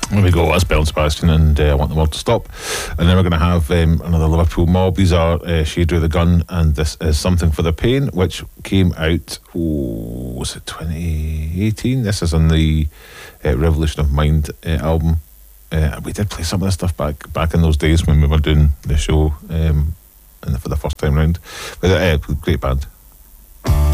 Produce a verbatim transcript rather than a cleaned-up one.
There we go, that's Belle and Sebastian and uh, I Want the World to Stop. And then we're going to have um, another Liverpool mob. These are uh, She Drew the Gun, and this is Something for the Pain, which came out, oh, was it twenty eighteen? This is on the uh, Revolution of Mind uh, album. Uh, we did play some of this stuff back back in those days when we were doing the show um, and for the first time round. But uh, great band.